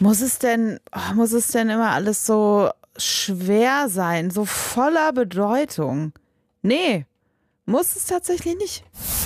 muss es denn immer alles so schwer sein, so voller Bedeutung? Nee, muss es tatsächlich nicht.